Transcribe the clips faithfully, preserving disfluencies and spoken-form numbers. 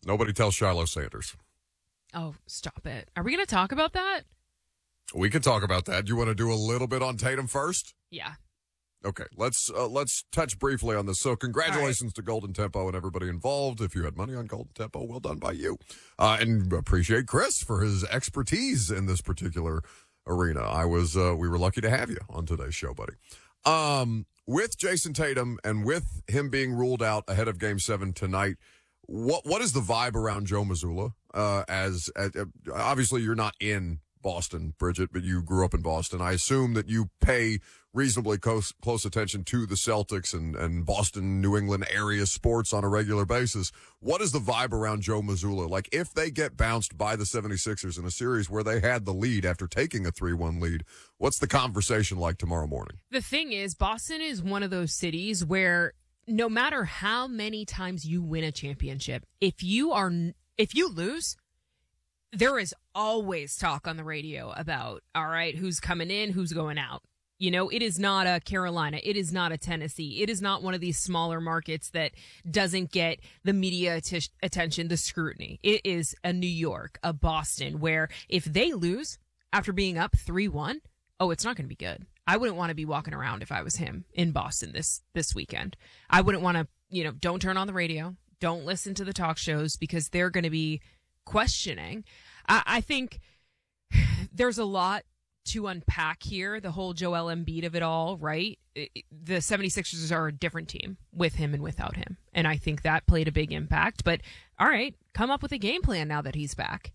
Nobody tells Shiloh Sanders. Oh, stop it. Are we going to talk about that? We can talk about that. You want to do a little bit on Tatum first? Yeah. Okay, let's uh, let's touch briefly on this. So congratulations right. to Golden Tempo and everybody involved. If you had money on Golden Tempo, well done by you. Uh, and appreciate Chris for his expertise in this particular arena. I was uh, we were lucky to have you on today's show, buddy. Um, with Jason Tatum and with him being ruled out ahead of Game Seven tonight, what what is the vibe around Joe Mazzulla? Uh, as, as uh, obviously you're not in Boston, Bridget, but you grew up in Boston. I assume that you pay reasonably close, close attention to the Celtics and, and Boston, New England area sports on a regular basis. What is the vibe around Joe Mazzulla? Like, if they get bounced by the seventy-sixers in a series where they had the lead after taking a three one lead, what's the conversation like tomorrow morning? The thing is, Boston is one of those cities where no matter how many times you win a championship, if you are, if you lose, there is always talk on the radio about, all right, who's coming in, who's going out. You know, it is not a Carolina. It is not a Tennessee. It is not one of these smaller markets that doesn't get the media t- attention, the scrutiny. It is a New York, a Boston, where if they lose after being up three one, oh, it's not going to be good. I wouldn't want to be walking around if I was him in Boston this, this weekend. I wouldn't want to, you know, don't turn on the radio. Don't listen to the talk shows because they're going to be questioning. I, I think there's a lot to unpack here, the whole Joel Embiid of it all, right? It, the seventy-sixers are a different team with him and without him. And I think that played a big impact. But all right, come up with a game plan now that he's back.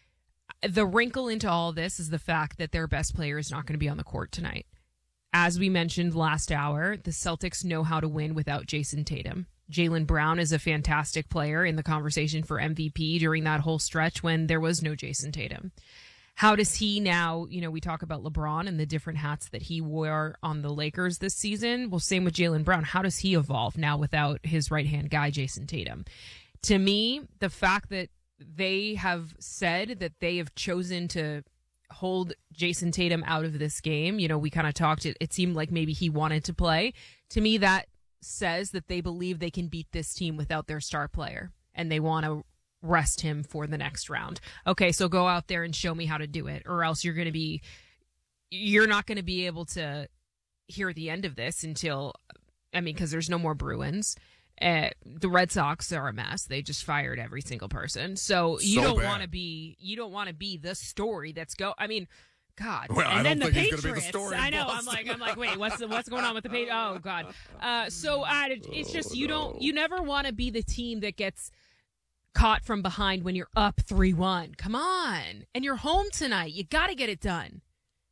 The wrinkle into all this is the fact that their best player is not going to be on the court tonight. As we mentioned last hour, the Celtics know how to win without Jason Tatum. Jaylen Brown is a fantastic player in the conversation for M V P during that whole stretch when there was no Jason Tatum. How does he now, you know, we talk about LeBron and the different hats that he wore on the Lakers this season. Well, same with Jaylen Brown. How does he evolve now without his right-hand guy, Jason Tatum? To me, the fact that they have said that they have chosen to hold Jason Tatum out of this game, you know, we kind of talked, it, it seemed like maybe he wanted to play. To me, that says that they believe they can beat this team without their star player, and they want to rest him for the next round. Okay, so go out there and show me how to do it, or else you're going to be, you're not going to be able to hear the end of this until, I mean, because there's no more Bruins. Uh, the Red Sox are a mess. They just fired every single person. So you So don't bad. want to be, you don't want to be the story that's go. I mean, God. Well, and I then don't the think he's Patriots. gonna be the story in I know. I'm Boston. like, I'm like, wait, what's the, what's going on with the Patriots? Oh God. Uh, so I, it's just you don't, you never want to be the team that gets caught from behind when you're up three one. Come on, and you're home tonight. You got to get it done.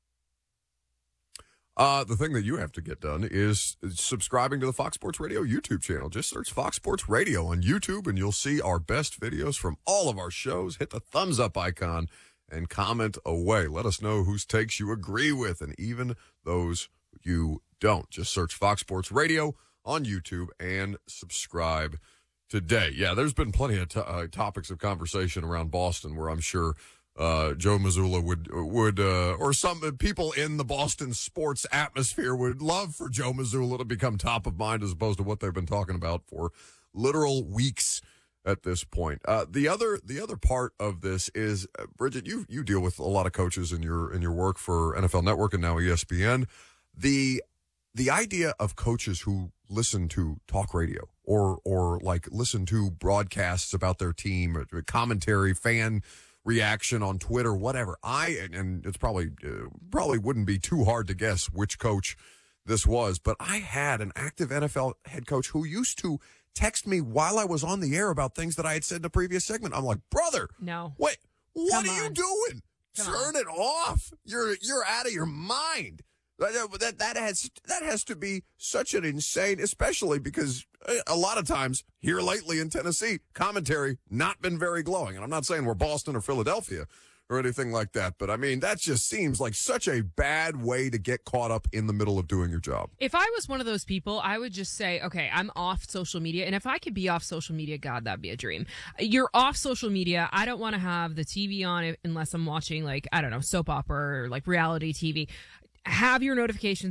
Uh, the thing that you have to get done is subscribing to the Fox Sports Radio YouTube channel. Just search Fox Sports Radio on YouTube, and you'll see our best videos from all of our shows. Hit the thumbs up icon and comment away. Let us know whose takes you agree with, and even those you don't. Just search Fox Sports Radio on YouTube and subscribe today. Yeah, there's been plenty of to- uh, topics of conversation around Boston where I'm sure Uh, Joe Mazzulla would, would uh, or some people in the Boston sports atmosphere would love for Joe Mazzulla to become top of mind as opposed to what they've been talking about for literal weeks at this point. Uh, the other, the other part of this is, uh, Bridget, you, you deal with a lot of coaches in your, in your work for N F L Network and now E S P N. The, the idea of coaches who listen to talk radio or, or like listen to broadcasts about their team, or commentary, fan reaction on Twitter, whatever. I, and it's probably, uh, probably wouldn't be too hard to guess which coach this was, but I had an active N F L head coach who used to text me while I was on the air about things that I had said in a previous segment. I'm like, brother, No. wait, what Come are you on. doing? Come Turn it off. You're, you're out of your mind. That, that, that has, that has to be such an insane, especially because a lot of times here lately in Tennessee, commentary not been very glowing. And I'm not saying we're Boston or Philadelphia or anything like that, but I mean, that just seems like such a bad way to get caught up in the middle of doing your job. If I was one of those people, I would just say, okay, I'm off social media. And if I could be off social media, God, that'd be a dream. You're off social media. I don't want to have the T V on unless I'm watching, like, I don't know, soap opera or like reality T V. Have your notifications off.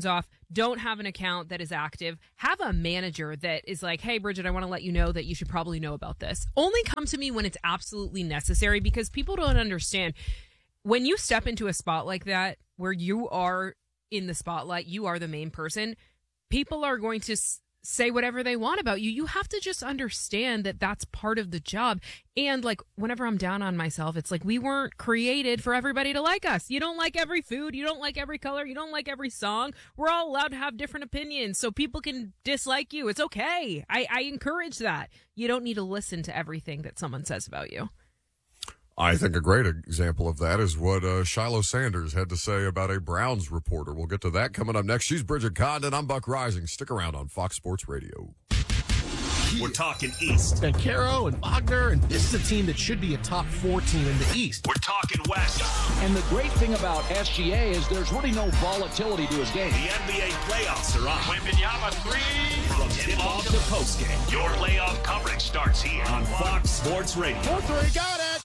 don't have an account that is active. Have a manager that is like, hey, Bridget, I want to let you know that you should probably know about this. Only come to me when it's absolutely necessary, because people don't understand. When you step into a spot like that, where you are in the spotlight, you are the main person, people are going to s- say whatever they want about you. You have to just understand that that's part of the job. And like, whenever I'm down on myself, it's like, we weren't created for everybody to like us. You don't like every food. You don't like every color. You don't like every song. We're all allowed to have different opinions, so people can dislike you. It's okay. I, I encourage that. You don't need to listen to everything that someone says about you. I think a great example of that is what uh, Shiloh Sanders had to say about a Browns reporter. We'll get to that coming up next. She's Bridget Condon. I'm Buck Rising. Stick around on Fox Sports Radio. We're talking East. And Caro and Wagner, and this is a team that should be a top four team in the East. We're talking West. And the great thing about S G A is there's really no volatility to his game. The N B A playoffs are on. Wembanyama three. From tip-off to postgame, your playoff coverage starts here on Fox Sports Radio. Four three, got it.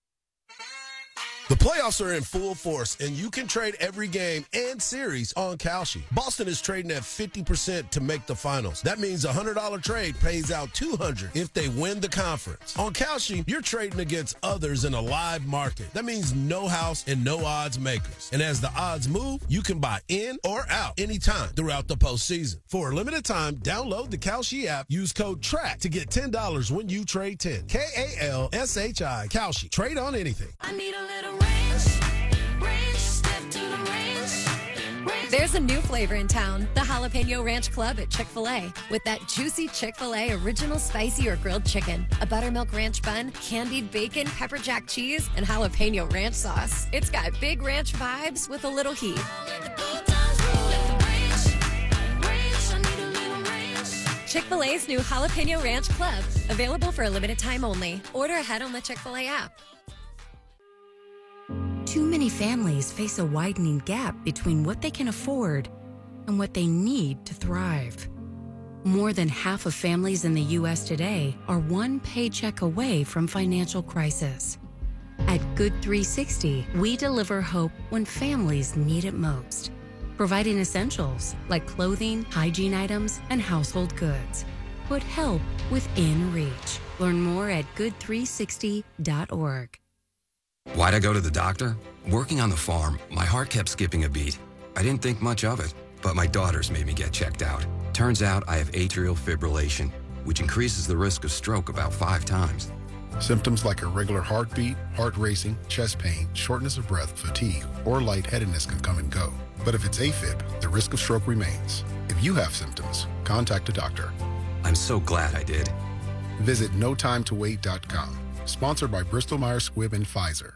The playoffs are in full force, and you can trade every game and series on Kalshi. Boston is trading at fifty percent to make the finals. That means a one hundred dollars trade pays out two hundred dollars if they win the conference. On Kalshi, you're trading against others in a live market. That means no house and no odds makers. And as the odds move, you can buy in or out anytime throughout the postseason. For a limited time, download the Kalshi app. Use code TRACK to get ten dollars when you trade ten. K A L S H I. Kalshi. Trade on anything. I need a little range, range, step to the range, range. There's a new flavor in town, the Jalapeno Ranch Club at Chick-fil-A. With that juicy Chick-fil-A original spicy or grilled chicken, a buttermilk ranch bun, candied bacon, pepper jack cheese, and jalapeno ranch sauce. It's got big ranch vibes with a little heat. Let the good times roll, let the range, range. I need a little range. Chick-fil-A's new Jalapeno Ranch Club, available for a limited time only. Order ahead on the Chick-fil-A app. Too many families face a widening gap between what they can afford and what they need to thrive. More than half of families in the U S today are one paycheck away from financial crisis. At Good three sixty, we deliver hope when families need it most, providing essentials like clothing, hygiene items, and household goods. Put help within reach. Learn more at good three sixty dot org. Why'd I go to the doctor? Working on the farm, my heart kept skipping a beat. I didn't think much of it, but my daughters made me get checked out. Turns out I have atrial fibrillation, which increases the risk of stroke about five times. Symptoms like irregular heartbeat, heart racing, chest pain, shortness of breath, fatigue, or lightheadedness can come and go. But if it's AFib, the risk of stroke remains. If you have symptoms, contact a doctor. I'm so glad I did. Visit no time to wait dot com. Sponsored by Bristol Myers Squibb and Pfizer.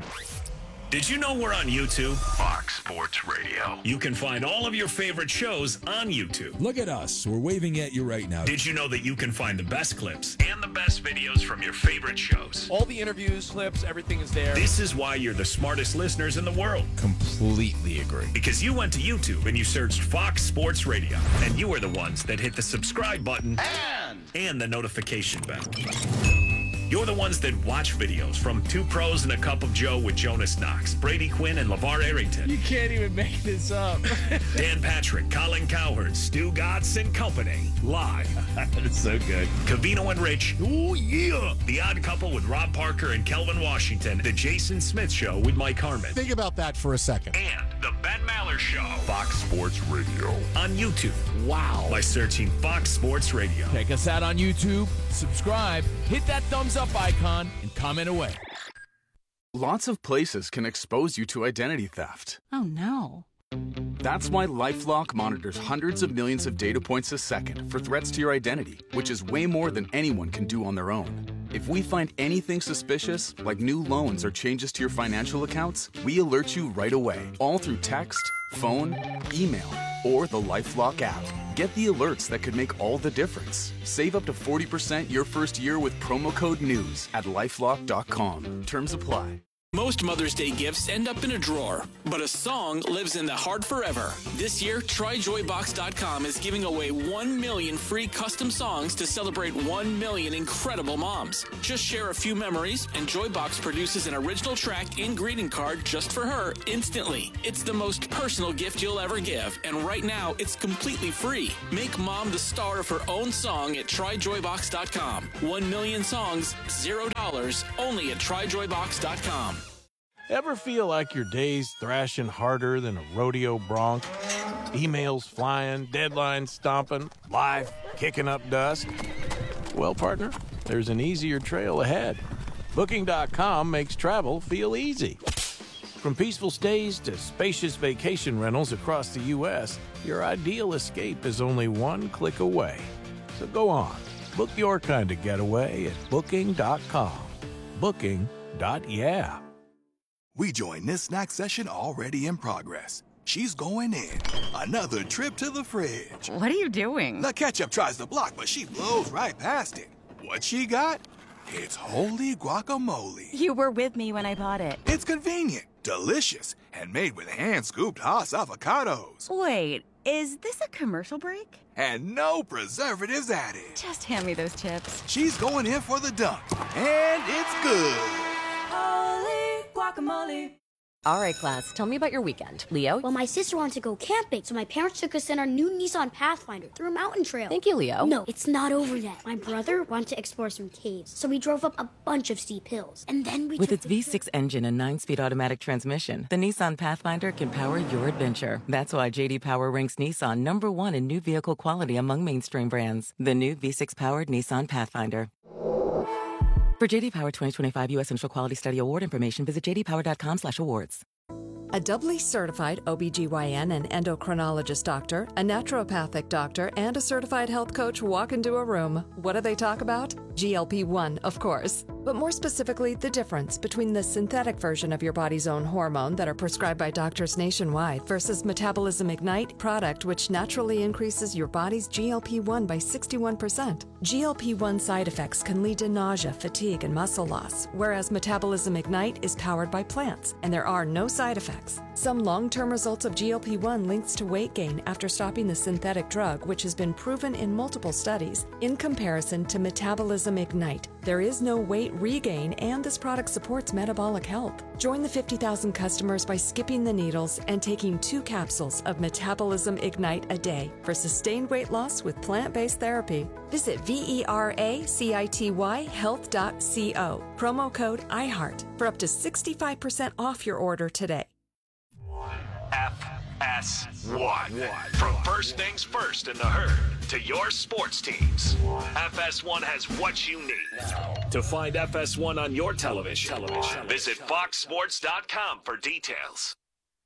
Did you know we're on YouTube? Fox Sports Radio. You can find all of your favorite shows on YouTube. Look at us. We're waving at you right now. Did you know that you can find the best clips and the best videos from your favorite shows? All the interviews, clips, everything is there. This is why you're the smartest listeners in the world. Completely agree. Because you went to YouTube and you searched Fox Sports Radio, and you are the ones that hit the subscribe button And, and the notification bell. You're the ones that watch videos from Two Pros and a Cup of Joe with Jonas Knox, Brady Quinn, and LeVar Arrington. You can't even make this up. Dan Patrick, Colin Cowherd, Stu Gatz and Company. Live. That's so good. Cavino and Rich. Oh, yeah. The Odd Couple with Rob Parker and Kelvin Washington. The Jason Smith Show with Mike Harmon. Think about that for a second. And the Ben Maller Show. Fox Sports Radio. On YouTube. Wow. By searching Fox Sports Radio. Check us out on YouTube, subscribe, hit that thumbs up icon, and comment away. Lots of places can expose you to identity theft. Oh no. That's why LifeLock monitors hundreds of millions of data points a second for threats to your identity, which is way more than anyone can do on their own. If we find anything suspicious, like new loans or changes to your financial accounts, we alert you right away, all through text, phone, email, or the LifeLock app. Get the alerts that could make all the difference. Save up to forty percent your first year with promo code NEWS at LifeLock dot com. Terms apply. Most Mother's Day gifts end up in a drawer, but a song lives in the heart forever. This year, try joy box dot com is giving away one million free custom songs to celebrate one million incredible moms. Just share a few memories, and Joybox produces an original track and greeting card just for her instantly. It's the most personal gift you'll ever give, and right now, it's completely free. Make mom the star of her own song at try joy box dot com. One million songs, zero dollars, only at try joy box dot com. Ever feel like your day's thrashing harder than a rodeo bronc? Emails flying, deadlines stomping, life kicking up dust? Well, partner, there's an easier trail ahead. Booking dot com makes travel feel easy. From peaceful stays to spacious vacation rentals across the U S, your ideal escape is only one click away. So go on, book your kind of getaway at booking dot com. Booking. Yeah. We join this snack session already in progress. She's going in. Another trip to the fridge. What are you doing? The ketchup tries to block, but she blows right past it. What she got? It's holy guacamole. You were with me when I bought it. It's convenient, delicious, and made with hand-scooped Haas avocados. Wait, is this a commercial break? And no preservatives added. Just hand me those chips. She's going in for the dunk, and it's good. Holy guacamole. All right, class, tell me about your weekend. Leo? Well, my sister wanted to go camping, so my parents took us in our new Nissan Pathfinder through a mountain trail. Thank you, Leo. No, it's not over yet. My brother wanted to explore some caves, so we drove up a bunch of steep hills. And then we With took its the V six engine and nine-speed automatic transmission, the Nissan Pathfinder can power your adventure. That's why J D Power ranks Nissan number one in new vehicle quality among mainstream brands. The new V six-powered Nissan Pathfinder. For J D Power twenty twenty-five U S Central Quality Study Award information, visit j d power dot com slash awards. A doubly certified O B G Y N and endocrinologist doctor, a naturopathic doctor, and a certified health coach walk into a room. What do they talk about? G L P one, of course. But more specifically, the difference between the synthetic version of your body's own hormone that are prescribed by doctors nationwide versus Metabolism Ignite product, which naturally increases your body's G L P one by sixty-one percent. G L P one side effects can lead to nausea, fatigue, and muscle loss, whereas Metabolism Ignite is powered by plants, and there are no side effects. Some long-term results of G L P one links to weight gain after stopping the synthetic drug, which has been proven in multiple studies. In comparison to Metabolism Ignite, there is no weight regain, and this product supports metabolic health. Join the fifty thousand customers by skipping the needles and taking two capsules of Metabolism Ignite a day for sustained weight loss with plant-based therapy. Visit V E R A C I T Y health dot co. Promo code iHeart for up to sixty-five percent off your order today. F S one. From first things first in the herd to your sports teams, F S one has what you need. To find F S one on your television, television. visit fox sports dot com for details.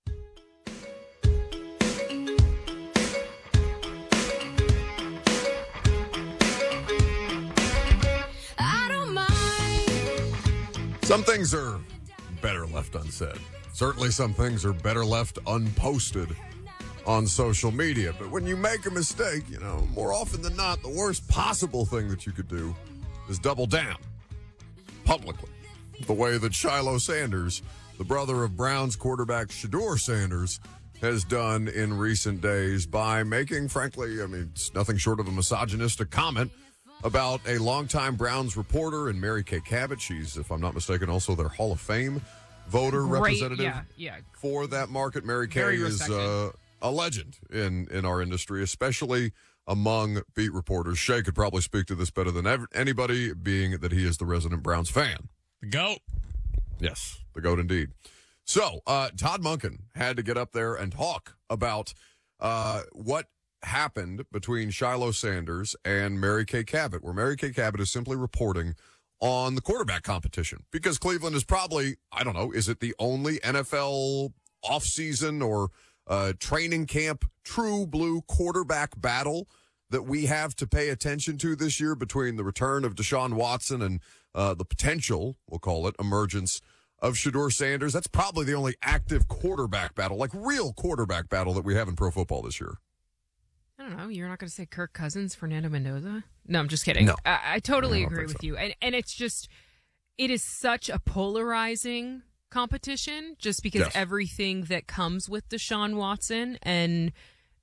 I don't mind. Some things are better left unsaid. Certainly some things are better left unposted on social media. But when you make a mistake, you know, more often than not, the worst possible thing that you could do is double down publicly. The way that Shiloh Sanders, the brother of Browns quarterback Shedeur Sanders, has done in recent days by making, frankly, I mean, it's nothing short of a misogynistic comment about a longtime Browns reporter and Mary Kay Cabot. She's, if I'm not mistaken, also their Hall of Fame voter Great, representative yeah, yeah. for that market. Mary Kay Very is uh, a legend in, in our industry, especially among beat reporters. Shay could probably speak to this better than ever, anybody, being that he is the resident Browns fan. The GOAT. Yes, the GOAT indeed. So, uh, Todd Monken had to get up there and talk about uh, what happened between Shiloh Sanders and Mary Kay Cabot, where Mary Kay Cabot is simply reporting on the quarterback competition, because Cleveland is probably, I don't know, is it the only N F L offseason or uh, training camp true blue quarterback battle that we have to pay attention to this year, between the return of Deshaun Watson and uh, the potential, we'll call it, emergence of Shedeur Sanders? That's probably the only active quarterback battle, like real quarterback battle, that we have in pro football this year. I don't know. You're not going to say Kirk Cousins, Fernando Mendoza? No, I'm just kidding. No. I, I totally I don't agree think with so. you. And and it's just, it is such a polarizing competition just because Yes. everything that comes with Deshaun Watson, and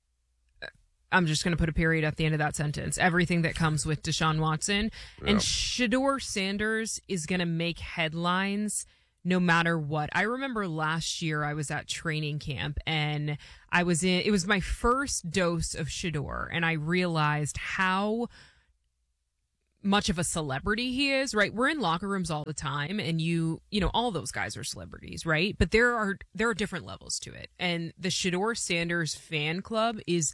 I'm just going to put a period at the end of that sentence, everything that comes with Deshaun Watson. Yeah. And Shedeur Sanders is going to make headlines no matter what. I remember last year I was at training camp and I was in, it was my first dose of Shedeur, and I realized how much of a celebrity he is, right? We're in locker rooms all the time, and you, you know, all those guys are celebrities, right? But there are, there are different levels to it. And the Shedeur Sanders fan club is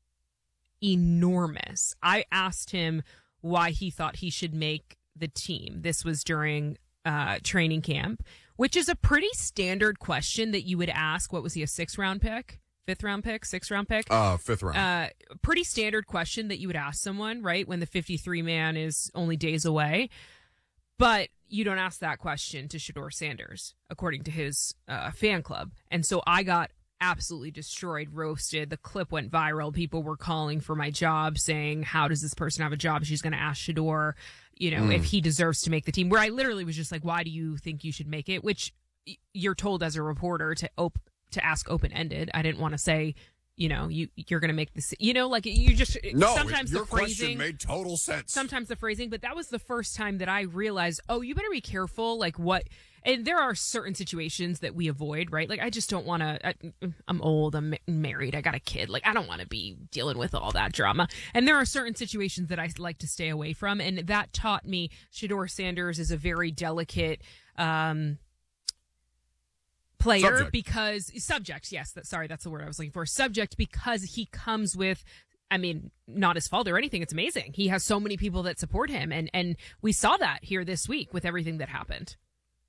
enormous. I asked him why he thought he should make the team. This was during uh, training camp, which is a pretty standard question that you would ask. What was he, a sixth round pick? Fifth round pick? Sixth round pick? Uh, fifth round. Uh, pretty standard question that you would ask someone, right? When the fifty-three man is only days away. But you don't ask that question to Shedeur Sanders, according to his uh, fan club. And so I got absolutely destroyed, roasted. The clip went viral. People were calling for my job, saying, how does this person have a job? She's going to ask Shedeur, you know, Mm. if he deserves to make the team. Where I literally was just like, why do you think you should make it? Which y- you're told as a reporter to op- to ask open-ended. I didn't want to say, you know, you, you're going to make this, you know, like you just, No, sometimes your the phrasing question made total sense. Sometimes the phrasing, but that was the first time that I realized, oh, you better be careful. Like what, and there are certain situations that we avoid, right? Like I just don't want to, I'm old, I'm married, I got a kid. Like I don't want to be dealing with all that drama. And there are certain situations that I like to stay away from. And that taught me Shedeur Sanders is a very delicate, um, player Subject. because subject. Yes. That, sorry. That's the word I was looking for. Subject, because he comes with, I mean, not his fault or anything. It's amazing. He has so many people that support him. And, and we saw that here this week with everything that happened.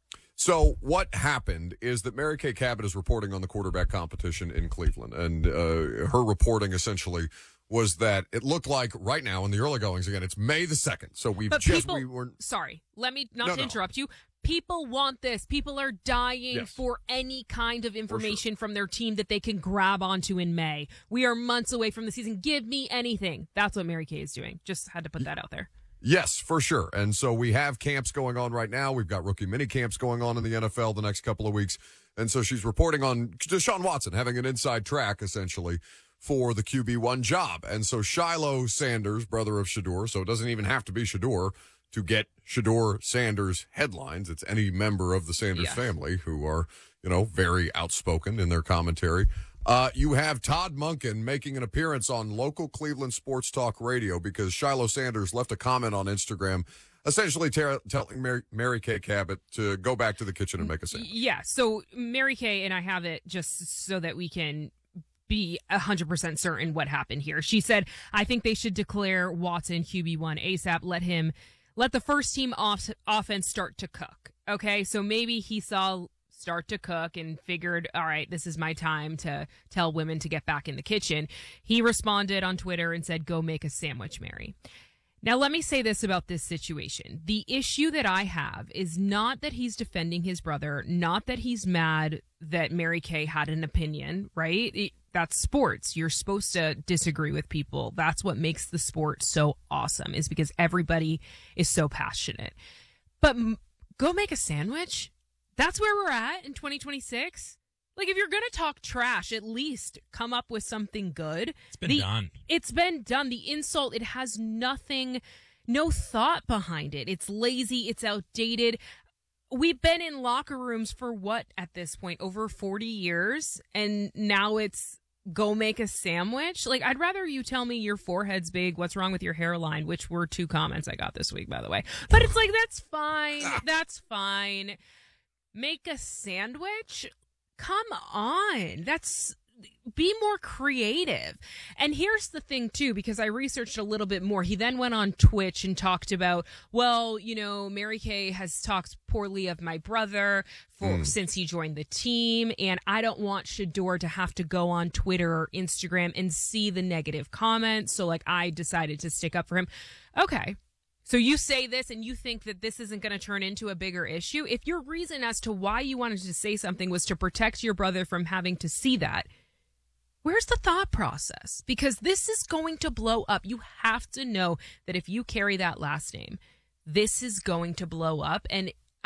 So what happened is that Mary Kay Cabot is reporting on the quarterback competition in Cleveland, and uh, her reporting essentially was that it looked like right now in the early goings, again, it's May the second. So we've But just, people, we were, sorry, let me not No, to no. interrupt you. People want this. People are dying Yes. for any kind of information from their team that they can grab onto in May. We are months away from the season. Give me anything. That's what Mary Kay is doing. Just had to put that out there. yes, for sure. And so we have camps going on right now. We've got rookie mini camps going on in the N F L the next couple of weeks. And so she's reporting on Deshaun Watson having an inside track, essentially, for the Q B one job. And so Shiloh Sanders, brother of Shedeur, so it doesn't even have to be Shedeur to get Shedeur Sanders headlines. It's any member of the Sanders Yes. family who are, you know, very outspoken in their commentary. Uh, you have Todd Monken making an appearance on local Cleveland sports talk radio because Shiloh Sanders left a comment on Instagram essentially ter- telling Mary, Mary Kay Cabot to go back to the kitchen and make a sandwich. Yeah. So Mary Kay, and I have it just so that we can be one hundred percent certain what happened here. She said, I think they should declare Watson Q B one ASAP. Let him, let the first team off, offense start to cook. Okay. So maybe he saw start to cook and figured, all right, this is my time to tell women to get back in the kitchen. He responded on Twitter and said, go make a sandwich, Mary. Now, let me say this about this situation. The issue that I have is not that he's defending his brother, not that he's mad that Mary Kay had an opinion, right? It, that's sports. You're supposed to disagree with people. That's what makes the sport so awesome, is because everybody is so passionate. But m- go make a sandwich? That's where we're at in twenty twenty-six? Like, if you're going to talk trash, at least come up with something good. It's been The- done. It's been done. The insult, it has nothing, no thought behind it. It's lazy. It's outdated. We've been in locker rooms for what at this point? Over forty years. And now it's go make a sandwich. Like, I'd rather you tell me your forehead's big. What's wrong with your hairline? Which were two comments I got this week, by the way. But it's like, that's fine. That's fine. Make a sandwich? Come on. That's, be more creative. And here's the thing too, because I researched a little bit more. He then went on Twitch and talked about, well, you know, Mary Kay has talked poorly of my brother for Mm. since he joined the team, and I don't want Shedeur to have to go on Twitter or Instagram and see the negative comments. So like I decided to stick up for him. Okay. So you say this and you think that this isn't going to turn into a bigger issue? If your reason as to why you wanted to say something was to protect your brother from having to see that, where's the thought process? Because this is going to blow up. You have to know that if you carry that last name, this is going to blow up. And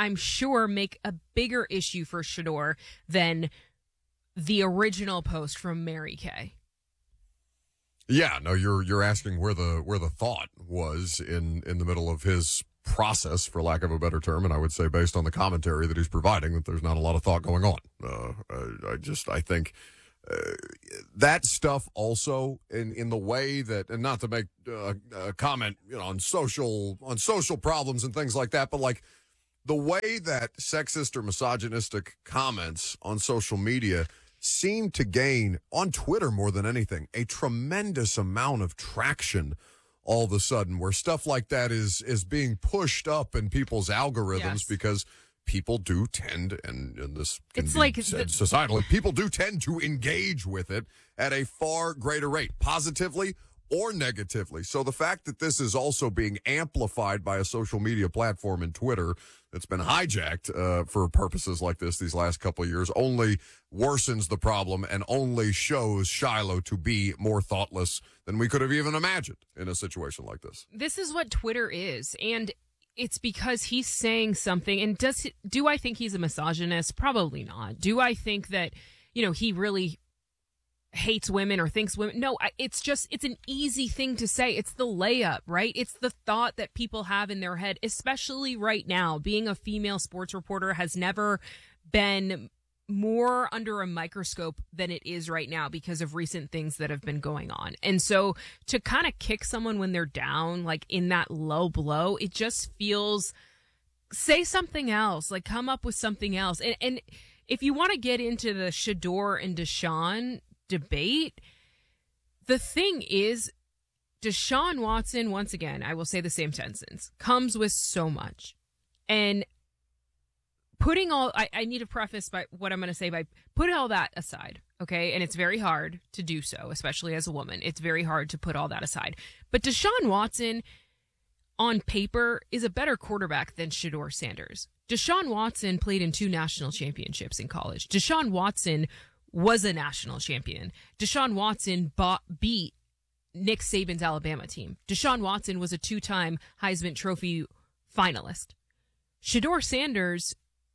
I'm sure, make a bigger issue for Shedeur than the original post from Mary Kay. Yeah, no, you're you're asking where the where the thought was in, in the middle of his process, for lack of a better term, and I would say based on the commentary that he's providing that there's not a lot of thought going on. Uh, I, I just I think uh, that stuff also in, in the way that, and not to make uh, a comment, you know, on social on social problems and things like that, but like the way that sexist or misogynistic comments on social media seem to gain, on Twitter more than anything, a tremendous amount of traction all of a sudden, where stuff like that is is being pushed up in people's algorithms yes. because people do tend, and, and this can it's be like said the- societally, people do tend to engage with it at a far greater rate, positively or negatively. So the fact that this is also being amplified by a social media platform in Twitter that's been hijacked uh, for purposes like this these last couple of years only worsens the problem and only shows Shiloh to be more thoughtless than we could have even imagined in a situation like this. This is what Twitter is, and it's because he's saying something. And does do I think he's a misogynist? Probably not. Do I think that, you know, he really hates women or thinks women? No, I- it's just, it's an easy thing to say. It's the layup, right? It's the thought that people have in their head, especially right now. Being a female sports reporter has never been more under a microscope than it is right now because of recent things that have been going on. And so to kind of kick someone when they're down, like in that low blow, it just feels, say something else, like come up with something else. And, and if you want to get into the Shedeur and Deshaun debate, the thing is, Deshaun Watson, once again, I will say the same sentence, comes with so much. And putting all, I, I need to preface by what I'm going to say by putting all that aside, okay? And it's very hard to do so, especially as a woman. It's very hard to put all that aside. But Deshaun Watson, on paper, is a better quarterback than Shedeur Sanders. Deshaun Watson played in two national championships in college. Deshaun Watson was a national champion. Deshaun Watson bought, beat Nick Saban's Alabama team. Deshaun Watson was a two-time Heisman Trophy finalist. Shedeur Sanders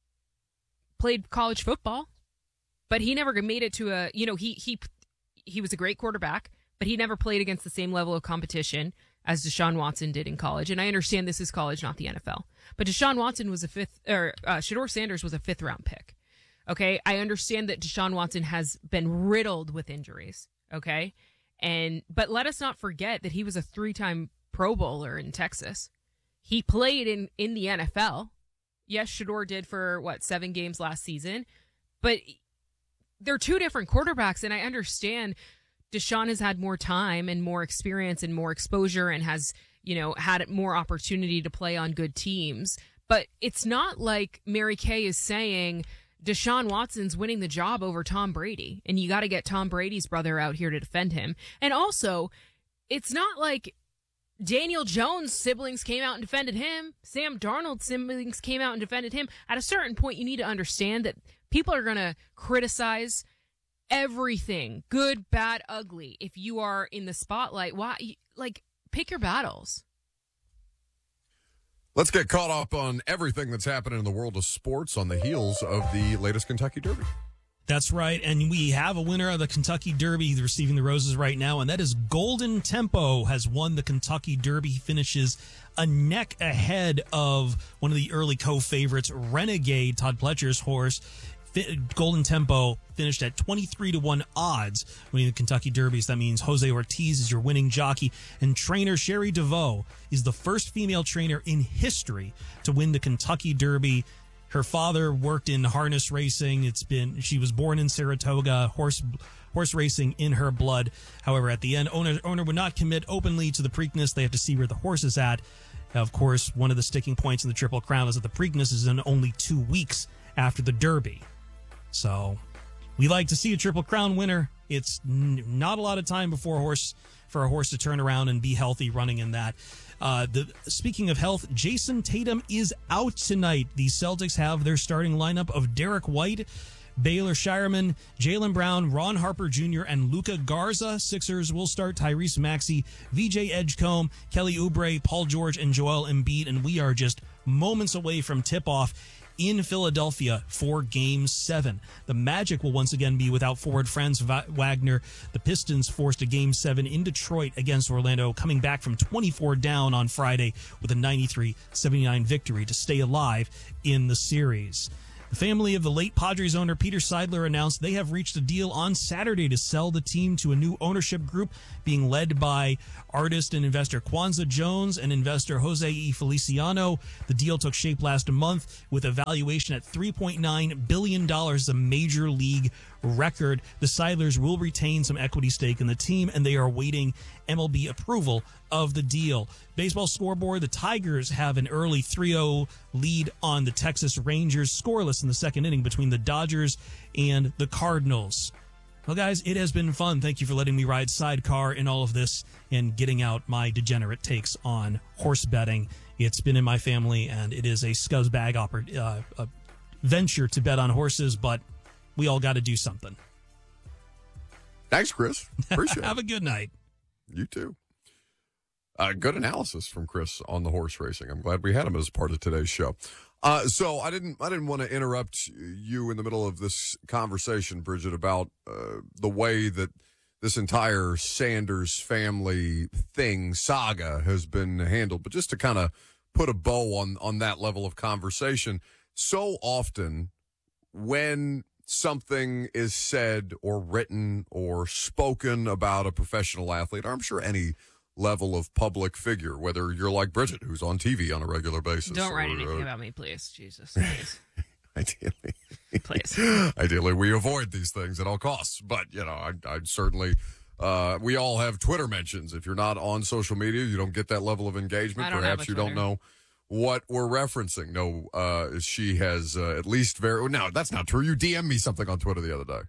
played college football, but he never made it to a, you know, he he he was a great quarterback, but he never played against the same level of competition as Deshaun Watson did in college. And I understand this is college, not the N F L. But Deshaun Watson was a fifth, or uh, Shedeur Sanders was a fifth round pick. Okay, I understand that Deshaun Watson has been riddled with injuries. Okay, and but let us not forget that he was a three-time Pro Bowler in Texas. He played in in the N F L. Yes, Shedeur did for what seven games last season, but they're two different quarterbacks, and I understand Deshaun has had more time and more experience and more exposure and has, you know, had more opportunity to play on good teams. But it's not like Mary Kay is saying Deshaun Watson's winning the job over Tom Brady, and you got to get Tom Brady's brother out here to defend him. And also, it's not like Daniel Jones' siblings came out and defended him. Sam Darnold's siblings came out and defended him. At a certain point, you need to understand that people are going to criticize everything, good, bad, ugly. If you are in the spotlight, why? Like, pick your battles. Let's get caught up on everything that's happening in the world of sports on the heels of the latest Kentucky Derby. That's right, and we have a winner of the Kentucky Derby receiving the roses right now, and that is Golden Tempo has won the Kentucky Derby. He finishes a neck ahead of one of the early co-favorites, Renegade, Todd Pletcher's horse. Golden Tempo finished at twenty-three to one odds winning the Kentucky Derby. So that means Jose Ortiz is your winning jockey, and trainer Sherry DeVoe is the first female trainer in history to win the Kentucky Derby. Her father worked in harness racing. It's been she was born in Saratoga, horse horse racing in her blood. However, at the end, owner owner would not commit openly to the Preakness. They have to see where the horse is at. Of course, one of the sticking points in the Triple Crown is that the Preakness is in only two weeks after the Derby. So we like to see a Triple Crown winner. It's n- not a lot of time before a horse for a horse to turn around and be healthy running in that. Uh, the, speaking of health, Jason Tatum is out tonight. The Celtics have their starting lineup of Derek White, Baylor Shireman, Jaylen Brown, Ron Harper Junior, and Luka Garza. Sixers will start Tyrese Maxey, V J Edgecombe, Kelly Oubre, Paul George, and Joel Embiid. And we are just moments away from tip-off in Philadelphia for Game seven. The Magic will once again be without forward Franz Wagner. The Pistons forced a Game seven in Detroit against Orlando, coming back from twenty-four down on Friday with a ninety-three seventy-nine victory to stay alive in the series. The family of the late Padres owner Peter Seidler announced they have reached a deal on Saturday to sell the team to a new ownership group being led by artist and investor Kwanzaa Jones and investor Jose E. Feliciano. The deal took shape last month with a valuation at three point nine billion dollars, a major league record. The Seidlers will retain some equity stake in the team, and they are awaiting M L B approval of the deal. Baseball scoreboard, the Tigers have an early three oh lead on the Texas Rangers, scoreless in the second inning between the Dodgers and the Cardinals. Well, guys, it has been fun. Thank you for letting me ride sidecar in all of this and getting out my degenerate takes on horse betting. It's been in my family, and it is a scuzzbag oper- uh, a venture to bet on horses, but we all got to do something. Thanks, Chris. Appreciate it. Have a good night. You too. Uh, good analysis from Chris on the horse racing. I'm glad we had him as part of today's show. Uh, so I didn't I didn't want to interrupt you in the middle of this conversation, Bridget, about uh, the way that this entire Sanders family thing, saga, has been handled. But just to kind of put a bow on, on that level of conversation, so often when something is said or written or spoken about a professional athlete, or I'm sure any level of public figure, whether you're like Bridget, who's on T V on a regular basis. Don't write or, anything uh, about me, please. Jesus, please. Ideally. Please. Ideally, we avoid these things at all costs. But, you know, I'd, I'd certainly, uh, we all have Twitter mentions. If you're not on social media, you don't get that level of engagement. I don't Perhaps have a you don't Twitter. know what we're referencing. No, uh, she has uh, at least very, no, that's not true. You D M'd me something on Twitter the other day.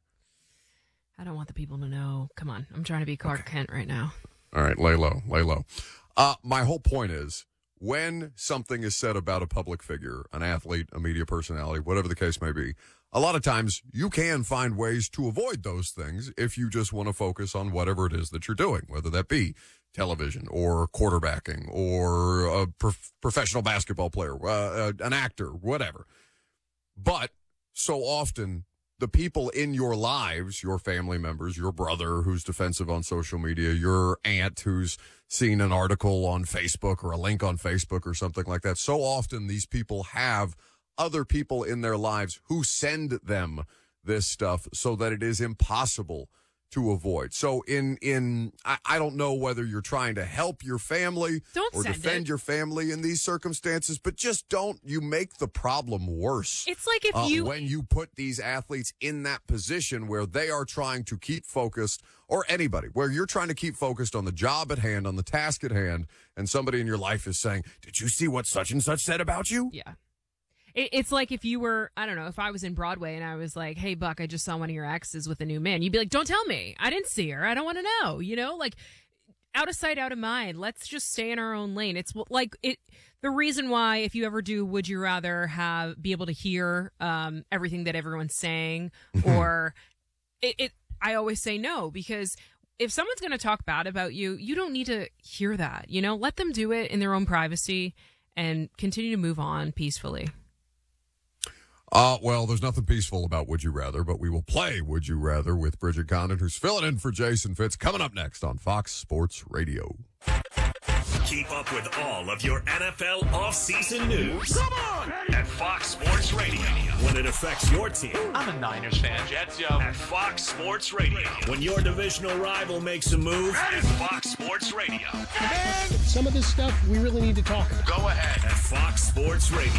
I don't want the people to know. Come on. I'm trying to be Clark Kent right now. All right, lay low, lay low. Uh, my whole point is, when something is said about a public figure, an athlete, a media personality, whatever the case may be, a lot of times you can find ways to avoid those things if you just want to focus on whatever it is that you're doing, whether that be television or quarterbacking or a prof- professional basketball player, uh, uh, an actor, whatever. But so often, the people in your lives, your family members, your brother who's defensive on social media, your aunt who's seen an article on Facebook or a link on Facebook or something like that. So often these people have other people in their lives who send them this stuff so that it is impossible to avoid. So in, in I, I don't know whether you're trying to help your family Don't or send defend it. your family in these circumstances, but just don't, you make the problem worse. It's like if Uh, you when you put these athletes in that position where they are trying to keep focused, or anybody, where you're trying to keep focused on the job at hand, on the task at hand, and somebody in your life is saying, did you see what such and such said about you? Yeah. It, it's like if you were, I don't know, if I was in Broadway and I was like, hey, Buck, I just saw one of your exes with a new man. You'd be like, don't tell me. I didn't see her. I don't want to know. You know, like out of sight, out of mind. Let's just stay in our own lane. It's like it. The reason why, if you ever do, would you rather have be able to hear um, everything that everyone's saying, or it, it? I always say no, because if someone's going to talk bad about you, you don't need to hear that. You know, let them do it in their own privacy and continue to move on peacefully. Uh, well, there's nothing peaceful about Would You Rather, but we will play Would You Rather with Bridget Condon, who's filling in for Jason Fitz, coming up next on Fox Sports Radio. Keep up with all of your N F L offseason news. Come on! At Fox Sports Radio. When it affects your team. I'm a Niners fan. Jets, yo. At Fox Sports Radio. When your divisional rival makes a move. At Fox Sports Radio. Man, some of this stuff we really need to talk about. Go ahead. At Fox Sports Radio.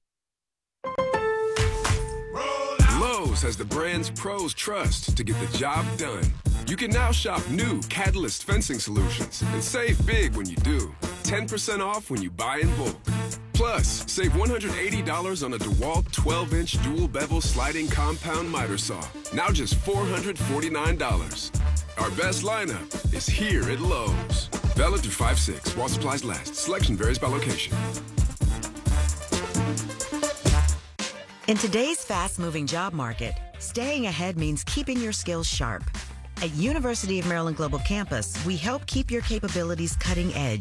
Lowe's has the brands pros trust to get the job done. You can now shop new Catalyst fencing solutions and save big when you do. ten percent off when you buy in bulk. Plus, save one hundred eighty dollars on a DeWalt twelve-inch dual bevel sliding compound miter saw. Now just four hundred forty-nine dollars. Our best lineup is here at Lowe's. Valid through five six while supplies last. Selection varies by location. In today's fast-moving job market, staying ahead means keeping your skills sharp. At University of Maryland Global Campus, we help keep your capabilities cutting edge.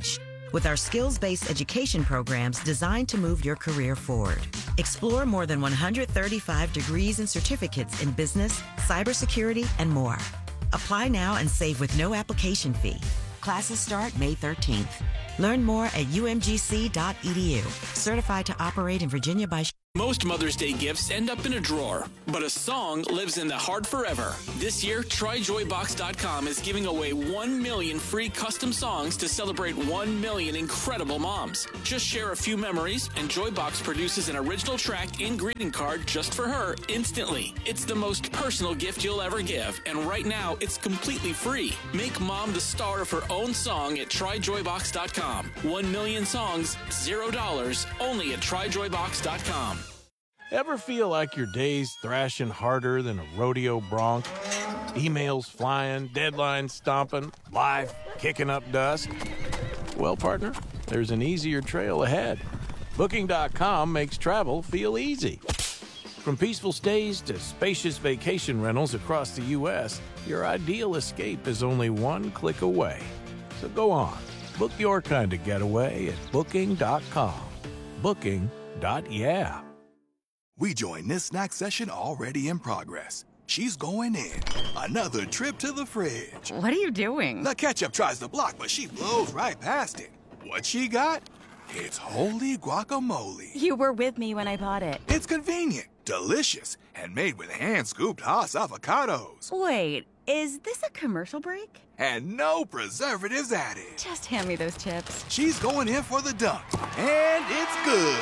with our skills-based education programs designed to move your career forward. Explore more than one hundred thirty-five degrees and certificates in business, cybersecurity, and more. Apply now and save with no application fee. Classes start May thirteenth. Learn more at u m g c dot e d u. Certified to operate in Virginia by... Most Mother's Day gifts end up in a drawer, but a song lives in the heart forever. This year, try joy box dot com is giving away one million free custom songs to celebrate one million incredible moms. Just share a few memories, and Joybox produces an original track and greeting card just for her instantly. It's the most personal gift you'll ever give, and right now, it's completely free. Make mom the star of her own song at try joy box dot com. One million songs, zero dollars, only at try joy box dot com. Ever feel like your day's thrashing harder than a rodeo bronc? Emails flying, deadlines stomping, life kicking up dust? Well, partner, there's an easier trail ahead. Booking dot com makes travel feel easy. From peaceful stays to spacious vacation rentals across the U S, your ideal escape is only one click away. So go on, book your kind of getaway at Booking dot com. Booking. Yeah. We join this snack session already in progress. She's going in. Another trip to the fridge. What are you doing? The ketchup tries to block, but she blows right past it. What she got? It's holy guacamole. You were with me when I bought it. It's convenient, delicious, and made with hand-scooped Haas avocados. Wait, is this a commercial break? And no preservatives added. Just hand me those chips. She's going in for the dunk, and it's good.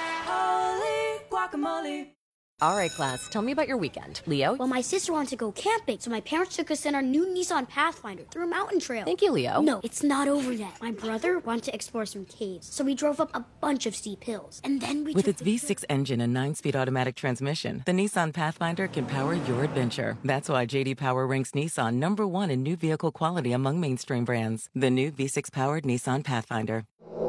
Holy guacamole. All right, class, tell me about your weekend. Leo? Well, my sister wanted to go camping, so my parents took us in our new Nissan Pathfinder through a mountain trail. Thank you, Leo. No, it's not over yet. My brother wanted to explore some caves, so we drove up a bunch of steep hills. And then we With took its V six engine and nine-speed automatic transmission, the Nissan Pathfinder can power your adventure. That's why J D Power ranks Nissan number one in new vehicle quality among mainstream brands. The new V six-powered Nissan Pathfinder.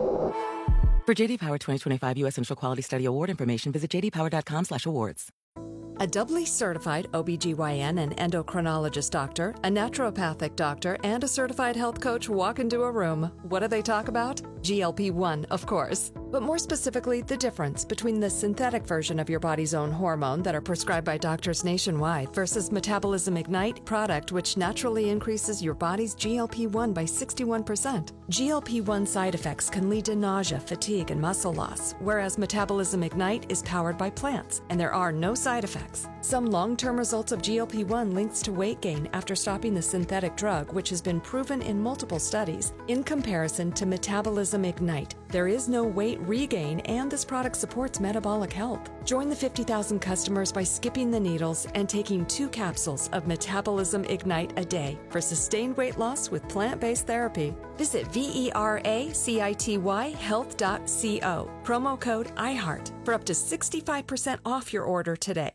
For J D Power twenty twenty-five U S Central Quality Study Award information, visit j d power dot com slash awards. A doubly certified O B G Y N and endocrinologist doctor, a naturopathic doctor, and a certified health coach walk into a room. What do they talk about? G L P one, of course. But more specifically, the difference between the synthetic version of your body's own hormone that are prescribed by doctors nationwide versus Metabolism Ignite product, which naturally increases your body's G L P one by sixty-one percent. G L P one side effects can lead to nausea, fatigue, and muscle loss, whereas Metabolism Ignite is powered by plants, and there are no side effects. Some long-term results of G L P one links to weight gain after stopping the synthetic drug, which has been proven in multiple studies. In comparison to Metabolism Ignite, there is no weight regain, and this product supports metabolic health. Join the fifty thousand customers by skipping the needles and taking two capsules of Metabolism Ignite a day for sustained weight loss with plant-based therapy. Visit V-E-R-A-C-I-T-Y health dot co. Promo code iHeart for up to sixty-five percent off your order today.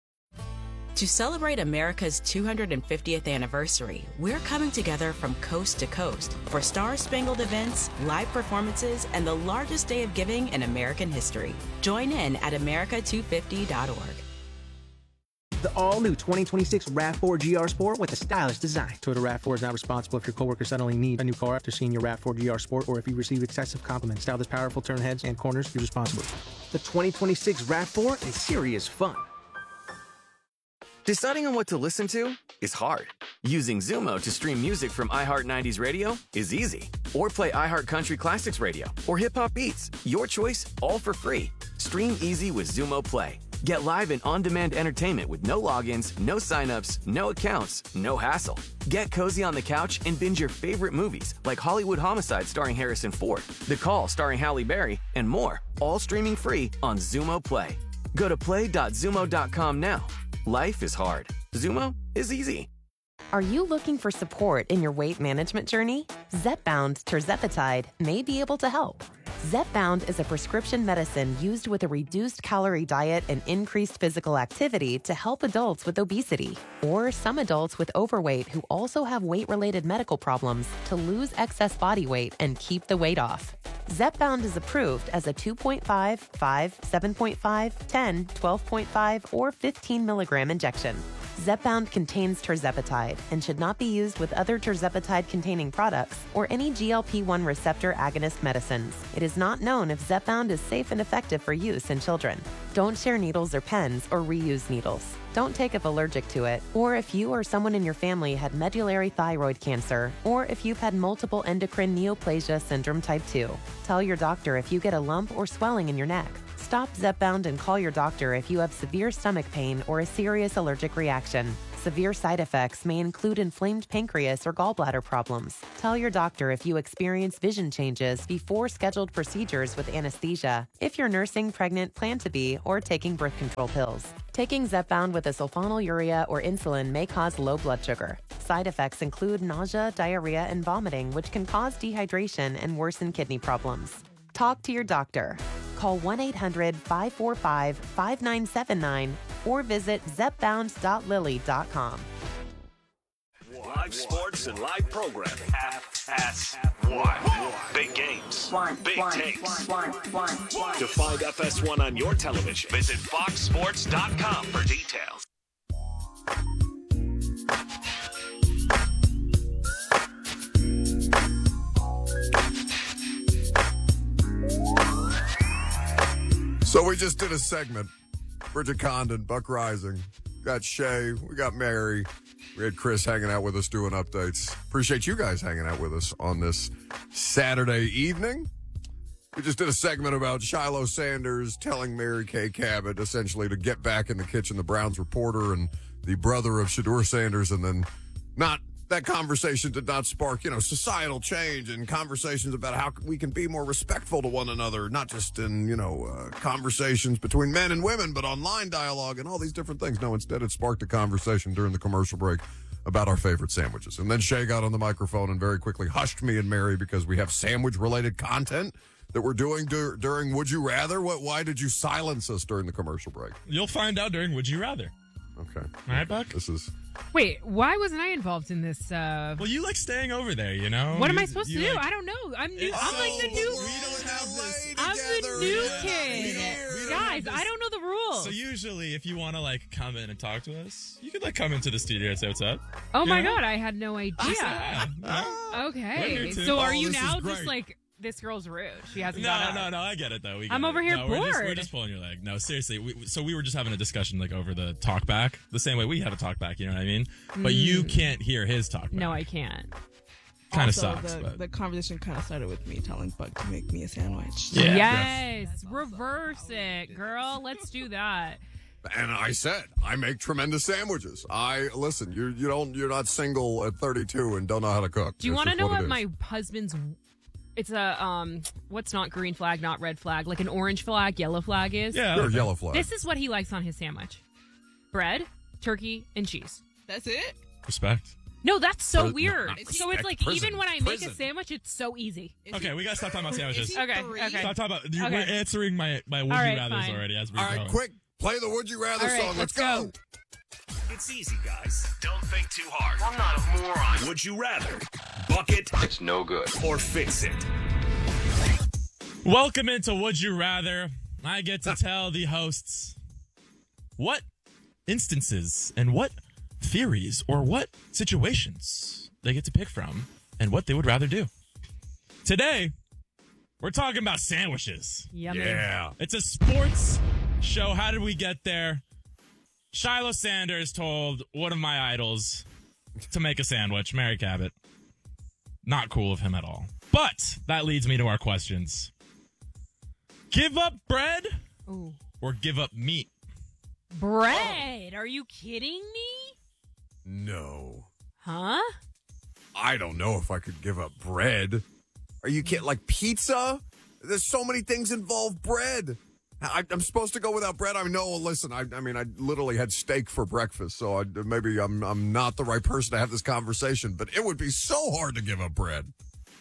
To celebrate America's two hundred fiftieth anniversary, we're coming together from coast to coast for star-spangled events, live performances, and the largest day of giving in American history. Join in at america two fifty dot org. The all-new twenty twenty-six RAV four G R Sport with a stylish design. Toyota RAV four is not responsible if your coworker suddenly needs a new car after seeing your RAV four G R Sport, or if you receive excessive compliments. Style this powerful turn heads and corners, be responsible. The twenty twenty-six RAV four is serious fun. Deciding on what to listen to is hard. Using Zumo to stream music from iHeart nineties Radio is easy. Or play iHeart Country Classics Radio or Hip Hop Beats. Your choice, all for free. Stream easy with Zumo Play. Get live and on-demand entertainment with no logins, no signups, no accounts, no hassle. Get cozy on the couch and binge your favorite movies like Hollywood Homicide starring Harrison Ford, The Call starring Halle Berry, and more. All streaming free on Zumo Play. Go to play dot zumo dot com now. Life is hard. Zumo is easy. Are you looking for support in your weight management journey? Zepbound tirzepatide may be able to help. Zepbound is a prescription medicine used with a reduced calorie diet and increased physical activity to help adults with obesity or some adults with overweight who also have weight-related medical problems to lose excess body weight and keep the weight off. Zepbound is approved as a two point five, five, seven point five, ten, twelve point five, or fifteen milligram injection. Zepbound contains tirzepatide and should not be used with other tirzepatide-containing products or any G L P one receptor agonist medicines. It is not known if Zepbound is safe and effective for use in children. Don't share needles or pens or reuse needles. Don't take if allergic to it, or if you or someone in your family had medullary thyroid cancer, or if you've had multiple endocrine neoplasia syndrome type two. Tell your doctor if you get a lump or swelling in your neck. Stop Zepbound and call your doctor if you have severe stomach pain or a serious allergic reaction. Severe side effects may include inflamed pancreas or gallbladder problems. Tell your doctor if you experience vision changes before scheduled procedures with anesthesia, if you're nursing, pregnant, plan to be, or taking birth control pills. Taking Zepbound with a sulfonylurea or insulin may cause low blood sugar. Side effects include nausea, diarrhea, and vomiting, which can cause dehydration and worsen kidney problems. Talk to your doctor. Call one eight hundred five four five five nine seven nine or visit zepbound dot lilly dot com. Live sports and live programming. F S one. Big games. Big takes. To find F S one on your television, visit fox sports dot com for details. So we just did a segment. Bridget Condon, Buck Rising. Got Shay. We got Mary. We had Chris hanging out with us doing updates. Appreciate you guys hanging out with us on this Saturday evening. We just did a segment about Shiloh Sanders telling Mary Kay Cabot essentially to get back in the kitchen, the Browns reporter and the brother of Shedeur Sanders, and then not that conversation did not spark, you know, societal change and conversations about how we can be more respectful to one another, not just in, you know, uh, conversations between men and women, but online dialogue and all these different things. No, instead it sparked a conversation during the commercial break about our favorite sandwiches. And then Shay got on the microphone and very quickly hushed me and Mary because we have sandwich-related content that we're doing dur- during Would You Rather. What? Why did you silence us during the commercial break? You'll find out during Would You Rather. Okay. All right, Buck? This is... Wait, why wasn't I involved in this? Uh... Well, you like staying over there, you know? What you, am I supposed to do? Like... I don't know. I'm new. It's I'm so- like the new. we don't have this I'm the new kid. Guys, I don't know the rules. So usually, if you want to like come in and talk to us, you could like come into the studio and say what's up. Oh my Yeah. god, I had no idea. Yeah. We're Okay, here too. so are Oh, you this is now great. just like this girl's rude? She hasn't. No, got up. no, no. I get it though. We get I'm it. over here no, We're just, we're bored. just pulling your leg. No, seriously. We, so we were just having a discussion like over the talk back, the same way we had a talk back. You know what I mean? But you Mm. can't hear his talk back. No, I can't. Kind of Also, sucks. The, but. the conversation kind of started with me telling Buck to make me a sandwich. Yeah. Yes, reverse it, girl. Let's do that. And I said, I make tremendous sandwiches. I listen. You you don't. You're not single at thirty-two and don't know how to cook. Do you It's want to just know what what it is. my husband's? It's a um. What's not green flag, not red flag, like an orange flag, yellow flag is? Yeah, Sure, okay. yellow flag. This is what he likes on his sandwich: bread, turkey, and cheese. That's it? Respect. No, that's so Pris- weird. not So respect, it's like prison, even when I make prison. a sandwich, it's so easy. Okay, we gotta stop talking about sandwiches. Okay, okay. Stop talking about. You, Okay. We're answering my my would All you right, rather's fine. already as we All go. right, quick, play the Would You Rather All right, song. Let's, let's go. It's easy, guys. Don't think too hard. I'm not a moron. Would you rather bucket? It's no good. Or fix it? Welcome into Would You Rather. I get to tell the hosts what instances and what theories or what situations they get to pick from and what they would rather do. Today, we're talking about sandwiches. Yummy. Yeah. It's a sports show. How did we get there? Shiloh Sanders told one of my idols to make a sandwich, Mary Cabot. Not cool of him at all. But that leads me to our questions. Give up bread Ooh. or give up meat? Bread? Are you kidding me? No, Huh? I don't know if I could give up bread. Are you kidding? Like pizza? There's so many things involve bread. I, I'm supposed to go without bread. I know. Listen, I, I mean, I literally had steak for breakfast, so I, maybe I'm I'm not the right person to have this conversation. But it would be so hard to give up bread.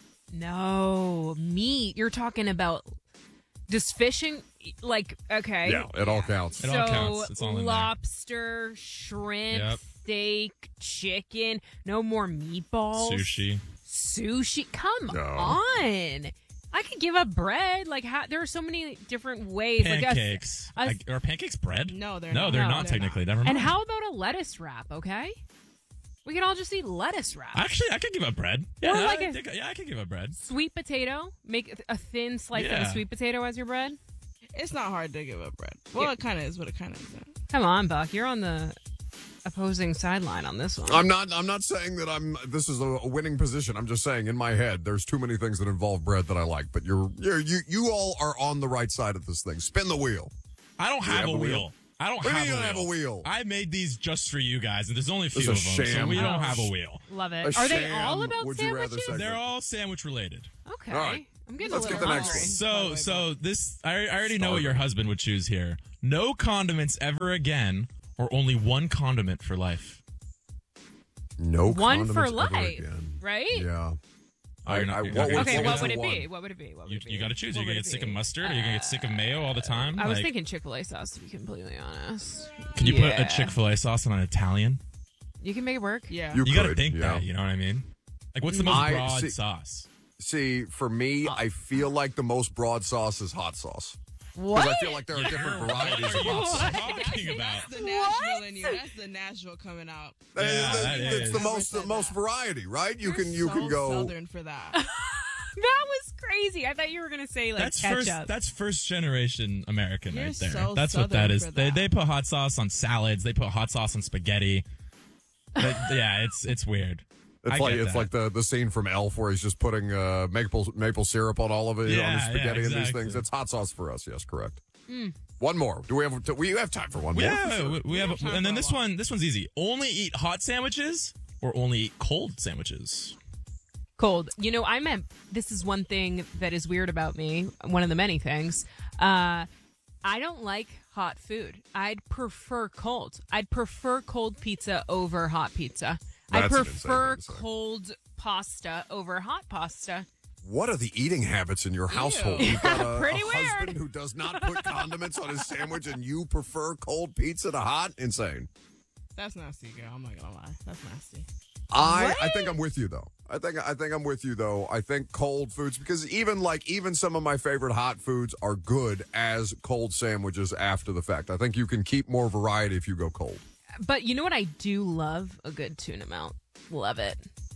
No, meat. You're talking about does fishing like okay? Yeah, it all counts. It so all counts. It's all in there. lobster, shrimp, Yep. steak, chicken. No more meatballs. Sushi. Sushi. Come No. on. I could give up bread. Like, how, there are so many different ways. Pancakes. Like a, a, Like, are pancakes bread? No, they're no, not. they're No, not they're technically. Never mind. and how about a lettuce wrap? Okay, we can all just eat lettuce wrap. Actually, I could give up bread. Yeah, Or no, like I a- think- yeah, I could give up bread. Sweet potato. Make a thin slice of Yeah. a sweet potato as your bread. It's not hard to give up bread. Well, Yeah. it kind of is, but it kind of isn't. Come on, Buck. You're on the opposing sideline on this one. I'm not. I'm not saying that I'm. This is a, a winning position. I'm just saying in my head, there's too many things that involve bread that I like. But you're, you're you you all are on the right side of this thing. Spin the wheel. I don't You have, have a a wheel. wheel? I don't What do you have, mean a you don't wheel. have a wheel? I made these just for you guys, and there's only a This few of is them, a so sham. we don't Oh. have a wheel. Love it. A Are they sham, all about would you rather sandwiches? segment. They're all sandwich related. Okay. All right. I'm getting Let's a get little the next hungry. one. So, so this I, I already know Starving. what your husband would choose here. No condiments ever again, or only one condiment for life. No One condiments for ever life, again. right? Yeah. Oh, you're not- I- you're what not would- gonna Okay, stick what with would it one. be? What would it be? What would You, it be? you got to choose. Are What you would gonna it get sick be? of mustard? Or are you gonna get sick of mayo all the time? I was Like, thinking Chick-fil-A sauce, to be completely honest. Can you put Yeah. a Chick-fil-A sauce on an Italian? You can make it work. Yeah. You You, got to could, think yeah. that. You know what I mean? Like, what's the most I broad see- sauce? See, for me, Uh, I feel like the most broad sauce is hot sauce. What? Because I feel like there are different varieties of hot sauce. Talking about? That's the Nashville in you. That's the Nashville coming out. That is- Yeah, that- that it's is. the most the most variety, right? You You're can you so can go. Southern for that. That was crazy. I thought you were going to say, like, That's ketchup. first. That's first generation American You're right there. so that's what that Southern is. for They that. they put hot sauce on salads. They put hot sauce on spaghetti. But, yeah, it's it's weird. It's I like get it's that. like the, the scene from Elf where he's just putting uh, maple maple syrup on all of it, on Yeah, his spaghetti yeah, and these exactly. things. It's hot sauce for us. Yes, correct. Mm. One more. Do we have? Do we have time for one more? Yeah, For sure. we, we have, have time and then for a this lot. one, this one's easy. Only eat hot sandwiches or only eat cold sandwiches. Cold. You know, I meant this is one thing that is weird about me. One of the many things. Uh, I don't like hot food. I'd prefer cold. I'd prefer cold pizza over hot pizza. I That's an insane prefer thing to say. cold pasta over hot pasta. What are the eating habits in your household? You've got a, Pretty a weird. husband who does not put condiments on his sandwich, and you prefer cold pizza to hot. Insane. That's nasty, girl. I'm not gonna lie. That's nasty. I, I think I'm with you though. I think I think I'm with you though. I think cold foods because even like even some of my favorite hot foods are good as cold sandwiches after the fact. I think you can keep more variety if you go cold. But you know what I do love? A good tuna melt. Love it.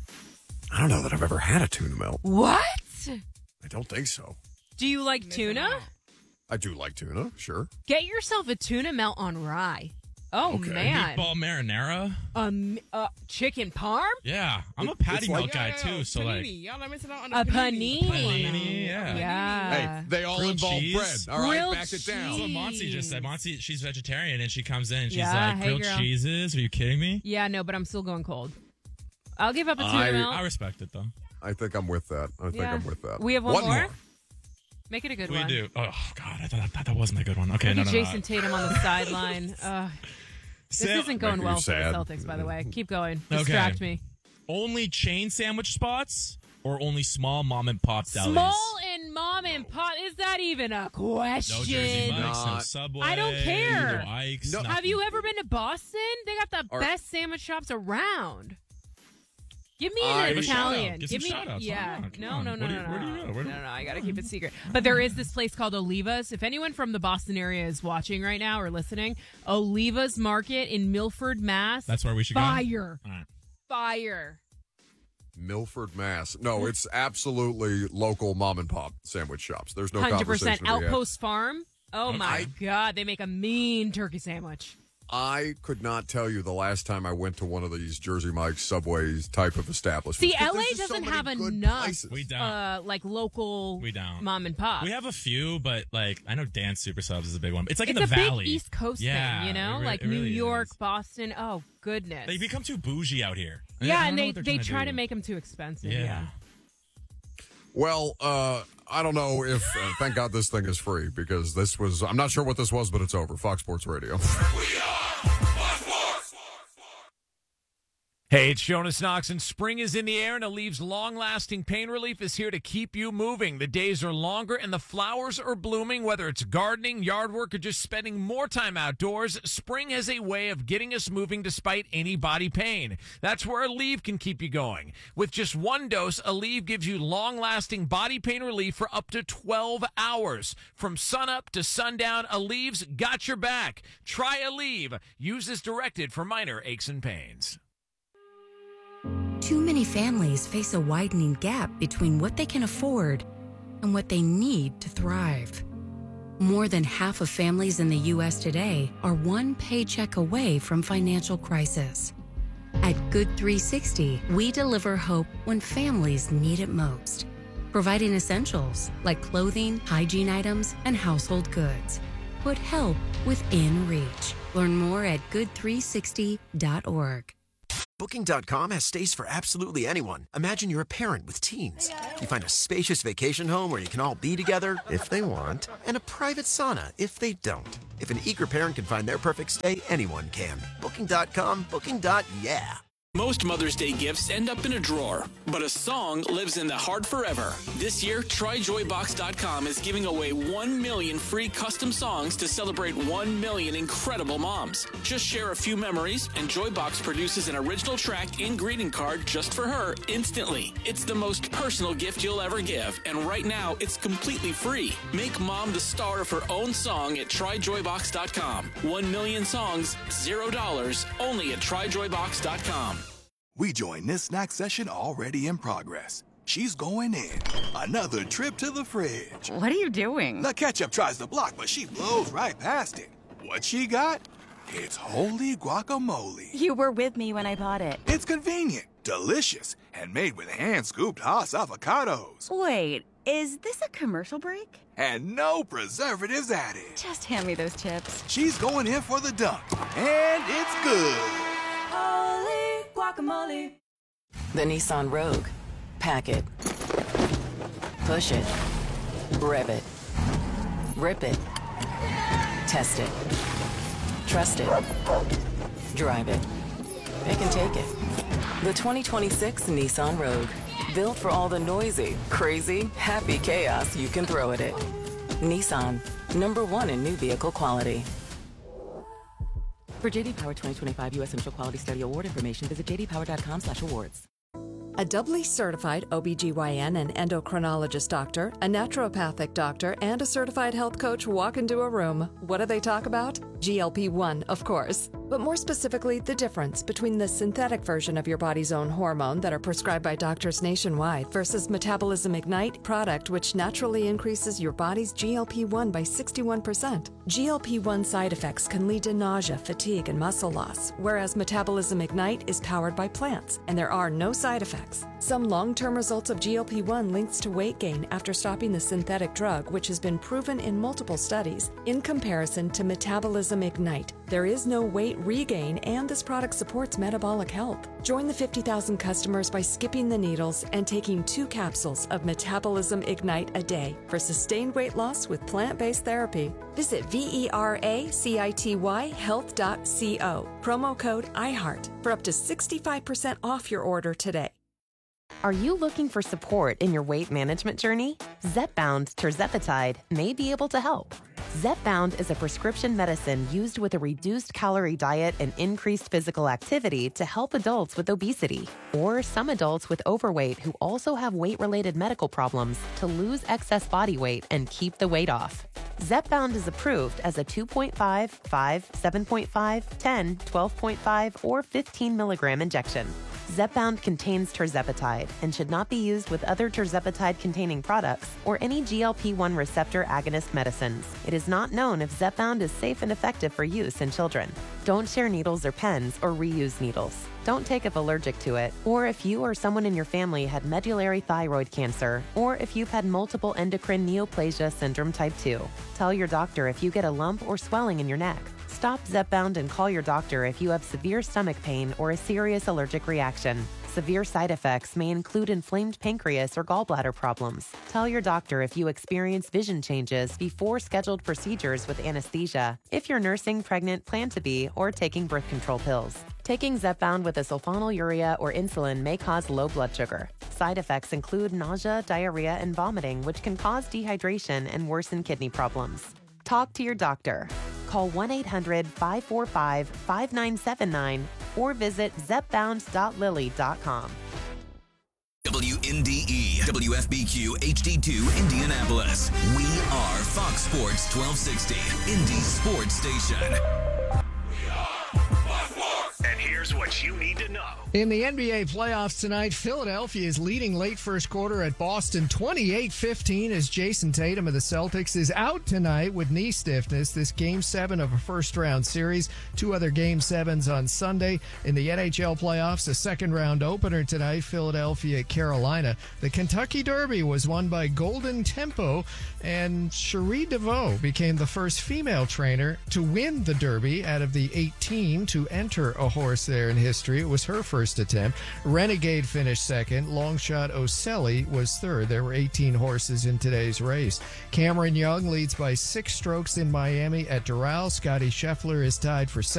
I don't know that I've ever had a tuna melt. What? I don't think so. Do you like tuna? I do like tuna, sure. Get yourself a tuna melt on rye. Oh, Okay. man. Meatball marinara. Um, uh, chicken parm? Yeah, I'm a It- patty it's melt like- guy Yo, yo, too. So panini. like, Y'all not missing out on A the panini. Panini, yeah. Yeah. Hey, they all Grilled involve cheese. bread. All right, Grilled back it down. that's what Monty just said. Monty, she's vegetarian and she comes in. She's Yeah, like, hey, grilled girl. cheeses. Are you kidding me? Yeah, no, but I'm still going cold. I'll give up a tuna I- melt. I respect it though. I think I'm with that. I think Yeah. I'm with that. We have one, one more? more. Make it a good We one. do. Oh God, I thought, I thought that wasn't a good one. Okay, Look no, at no, Jason no. Tatum on the sideline. Uh, this Sam- isn't going Making you well for the sad. Celtics, by the way. Keep going. Okay. Distract me. Only chain sandwich spots or only small mom and pop delis? Small and mom and pop. Is that even a question? No Jersey Mike's, no Not- Subway. I don't care. No Ike's. No. nothing. Have you ever been to Boston? They got the Are- best sandwich shops around. Give me I- an Give a shout-out. Italian. Give Give some me, shout-outs. yeah. Come on, come no, on. no, no, Where do no, you- no, where do you no, go? Where do no, you- no. I gotta keep it secret. But there is this place called Oliva's. If anyone from the Boston area is watching right now or listening, Oliva's Market in Milford, Mass. That's where we should go? Fire, All right. fire. Milford, Mass. No, it's absolutely local mom and pop sandwich shops. There's no Hundred percent conversation to be had. Outpost Farm. Oh Okay. my God, they make a mean turkey sandwich. I could not tell you the last time I went to one of these Jersey Mike's, Subways type of establishments. See, Because L A there's just so doesn't many have good enough, places. We don't. uh, like local We don't. mom and pop. We have a few, but like I know Dan's Super Subs is a big one. It's like it's in the a valley. big East Coast Yeah, thing, you know, it re- like it New really York, is. Boston. Oh goodness. They become too bougie out here. I yeah, don't and know they what they're they trying try do. to make them too expensive. Yeah. Yeah. Well, uh, I don't know if, uh, thank God this thing is free because this was, I'm not sure what this was, but it's over. Fox Sports Radio. Hey, it's Jonas Knox, and spring is in the air, and Aleve's long-lasting pain relief is here to keep you moving. The days are longer, and the flowers are blooming. Whether it's gardening, yard work, or just spending more time outdoors, spring has a way of getting us moving despite any body pain. That's where Aleve can keep you going. With just one dose, Aleve gives you long-lasting body pain relief for up to twelve hours. From sunup to sundown, Aleve's got your back. Try Aleve. Use as directed for minor aches and pains. Too many families face a widening gap between what they can afford and what they need to thrive. More than half of families in the U S today are one paycheck away from financial crisis. At Good three sixty, we deliver hope when families need it most, providing essentials like clothing, hygiene items, and household goods. Put help within reach. Learn more at good three sixty dot org. Booking dot com has stays for absolutely anyone. Imagine you're a parent with teens. You find a spacious vacation home where you can all be together if they want, and a private sauna if they don't. If an eager parent can find their perfect stay, anyone can. Booking dot com, Booking. Yeah. Most Mother's Day gifts end up in a drawer, but a song lives in the heart forever. This year, try joy box dot com is giving away one million free custom songs to celebrate one million incredible moms. Just share a few memories, and Joybox produces an original track and greeting card just for her instantly. It's the most personal gift you'll ever give, and right now, it's completely free. Make mom the star of her own song at try joy box dot com. One million songs, zero dollars, only at try joy box dot com. We join this snack session already in progress. She's going in. Another trip to the fridge. What are you doing? The ketchup tries to block, but she blows right past it. What she got? It's holy guacamole. You were with me when I bought it. It's convenient, delicious, and made with hand-scooped Haas avocados. Wait, is this a commercial break? And no preservatives added. Just hand me those chips. She's going in for the dunk, and it's good. Holy guacamole. The Nissan Rogue. Pack it. Push it. Rev it. Rip it. Test it. Trust it. Drive it. It can take it. The twenty twenty-six Nissan Rogue. Built for all the noisy, crazy, happy chaos you can throw at it. Nissan. Number one in new vehicle quality. For J D Power twenty twenty-five U S Initial Quality Study Award information, visit j d power dot com slash awards. A doubly certified O B G Y N and endocrinologist doctor, a naturopathic doctor, and a certified health coach walk into a room. What do they talk about? G L P one, of course. But more specifically, the difference between the synthetic version of your body's own hormone that are prescribed by doctors nationwide versus Metabolism Ignite product, which naturally increases your body's G L P one by sixty-one percent. G L P one side effects can lead to nausea, fatigue, and muscle loss, whereas Metabolism Ignite is powered by plants, and there are no side effects. Some long-term results of G L P one links to weight gain after stopping the synthetic drug, which has been proven in multiple studies. In comparison to Metabolism Ignite, there is no weight regain, and this product supports metabolic health. Join the fifty thousand customers by skipping the needles and taking two capsules of Metabolism Ignite a day for sustained weight loss with plant-based therapy. Visit V E R A C I T Y health dot co. Promo code iHeart for up to sixty-five percent off your order today. Are you looking for support in your weight management journey? Zepbound tirzepatide may be able to help. Zepbound is a prescription medicine used with a reduced calorie diet and increased physical activity to help adults with obesity or some adults with overweight who also have weight-related medical problems to lose excess body weight and keep the weight off. Zepbound is approved as a two point five, five, seven point five, ten, twelve point five, or fifteen milligram injection. Zepbound contains tirzepatide and should not be used with other tirzepatide-containing products or any G L P one receptor agonist medicines. It is not known if Zepbound is safe and effective for use in children. Don't share needles or pens or reuse needles. Don't take if allergic to it, or if you or someone in your family had medullary thyroid cancer, or if you've had multiple endocrine neoplasia syndrome type two. Tell your doctor if you get a lump or swelling in your neck. Stop Zepbound and call your doctor if you have severe stomach pain or a serious allergic reaction. Severe side effects may include inflamed pancreas or gallbladder problems. Tell your doctor if you experience vision changes before scheduled procedures with anesthesia, if you're nursing, pregnant, plan to be, or taking birth control pills. Taking Zepbound with a sulfonylurea or insulin may cause low blood sugar. Side effects include nausea, diarrhea, and vomiting, which can cause dehydration and worsen kidney problems. Talk to your doctor. Call one eight hundred five four five five nine seven nine or visit zepbound dot lilly dot com. W N D E, W F B Q H D two Indianapolis. We are Fox Sports twelve sixty, Indy's sports station. And here's what you need to know. In the N B A playoffs tonight, Philadelphia is leading late first quarter at Boston twenty-eight fifteen as Jason Tatum of the Celtics is out tonight with knee stiffness. This game seven of a first round series. Two other game sevens on Sunday. In the N H L playoffs, a second round opener tonight, Philadelphia at Carolina. The Kentucky Derby was won by Golden Tempo, and Cherie DeVoe became the first female trainer to win the Derby out of the eighteen to enter a horse there in history. It was her first attempt. Renegade finished second. Longshot Ocelli was third. There were eighteen horses in today's race. Cameron Young leads by six strokes in Miami at Doral. Scotty Scheffler is tied for second.